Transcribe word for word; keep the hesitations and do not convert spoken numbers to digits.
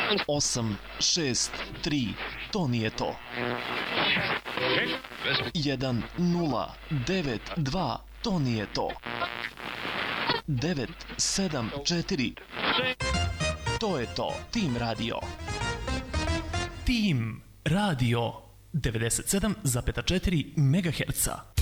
osam šest tri, to nije to. jedan nula devet dva, to nije to. devet sedam četiri, to je to. Tim Radio. Tim Radio devedeset sedam zarez četiri megaherca.